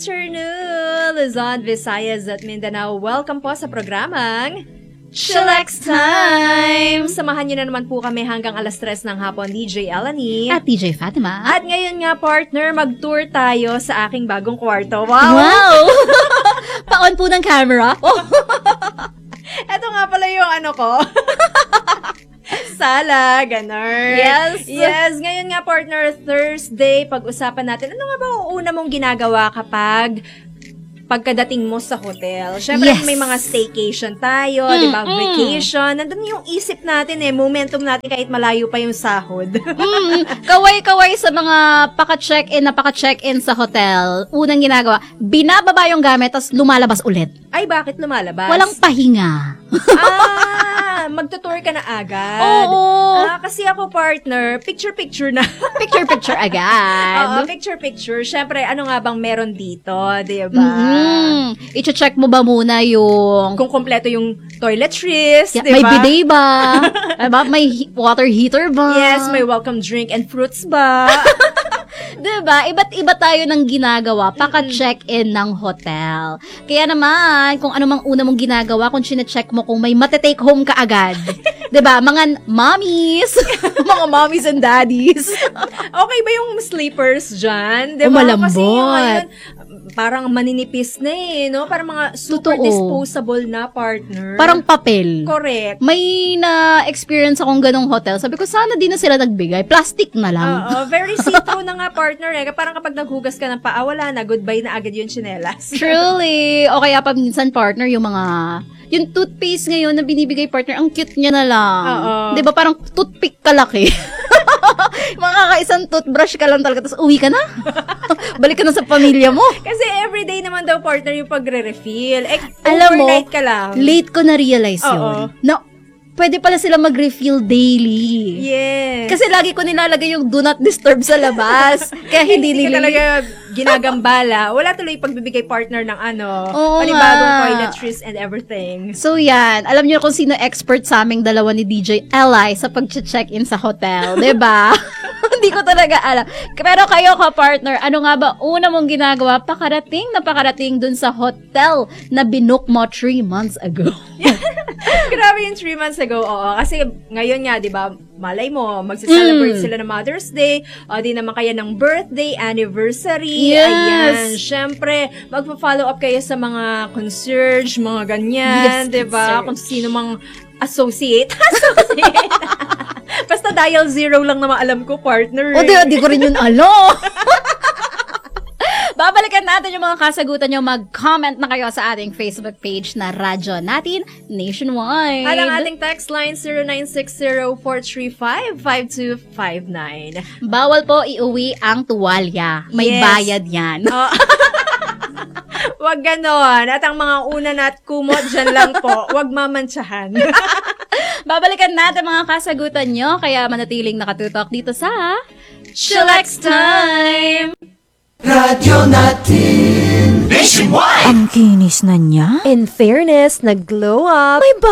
afternoon, Luzon, Visayas at Mindanao. Welcome po sa programang Chillax Time! Samahan niyo na naman po kami hanggang alas 3 ng hapon, DJ Elanie. At DJ Fatima. At ngayon nga, partner, mag-tour tayo sa aking bagong kwarto. Wow! Pa-on po ng camera. Oh. Eto nga pala yung ano ko. Sala, ganon. Yes, ngayon nga, partner, Thursday, pag-usapan natin, ano nga ba ang una mong ginagawa pagkadating mo sa hotel? Siyempre, may mga staycation tayo, di ba? Vacation. Nandun yung isip natin momentum natin kahit malayo pa yung sahod. Kaway-kaway sa mga paka-check-in sa hotel. Unang ginagawa, binababa yung gamit, tapos lumalabas ulit. Ay, bakit lumalabas? Walang pahinga. Magtutour ka na agad. Oo. Kasi ako, partner, picture-picture na. Picture-picture agad. Oo, picture-picture. Siyempre, ano nga bang meron dito, di ba? I-check mo ba muna yung... Kung kompleto yung toiletries, di ba? May bidet ba? Diba? May water heater ba? Yes, may welcome drink and fruits ba? Diba? Iba't iba tayo ng ginagawa paka-check-in ng hotel. Kaya naman, kung ano mang una mong ginagawa, kung chine-check mo kung may mate-take home ka agad. Diba? Mga mommies. Mga mommies and daddies. Okay ba yung sleepers dyan? Diba? Malambot. Kasi yung ngayon, parang maninipis na no? Parang mga super disposable na, partner. Parang papel. Correct. May na-experience akong ganong hotel. Sabi ko, sana di na sila nagbigay. Plastic na lang. Very see-through na nga, partner. Parang kapag naghugas ka ng paa, wala na. Goodbye na agad yung tsinelas. Truly. O kaya pa minsan, partner, yung toothpaste ngayon na binibigay, partner, ang cute niya na lang. Diba? Parang toothpick kalaki. Makakaisang toothbrush ka lang talaga, tapos uwi ka na. Balik ka na sa pamilya mo. Kasi everyday naman daw, partner, yung pagre-refill. Alam mo, overnight ka lang. late ko na-realize yun. Na, pwede pala sila mag-refill daily. Yes. Kasi lagi ko nilalagay yung do not disturb sa labas. Kaya hindi ka nila talaga ginagambala. Wala tuloy pagbibigay, partner ng Oo panibagong nga. toiletries and everything. So yan, alam niyo kung sino expert sa aming dalawa ni DJ Eli sa pag-check-in sa hotel, 'di ba? Hindi ko talaga alam. Pero kayo partner, ano nga ba una mong ginagawa napakarating dun sa hotel na binook mo 3 months ago? Grabe yung 3 months ago, oo. Kasi ngayon nga, di ba, malay mo, magse-celebrate sila ng Mother's Day, o di naman kaya ng birthday, anniversary. Yes. Ayan. Syempre, magpa-follow up kayo sa mga concierge, mga ganyan, Yes, di ba? concierge. Kung sino mang associate. Basta dial 0 lang naman alam ko, partner. O di ko rin yun alam. Babalikan natin yung mga kasagutan nyo. Mag-comment na kayo sa ating Facebook page na Radyo Natin Nationwide. At ang ating text line 0960-435-5259. Bawal po iuwi ang tuwalya. May bayad yan. Wag ganon. At ang mga una at kumot dyan lang po. Wag mamantsahan. Babalikan natin mga kasagutan nyo. Kaya manatiling nakatutok dito sa Chillax Time! Radyo Natin Nationwide. Ang kinis na niya. In fairness, nag-glow up. May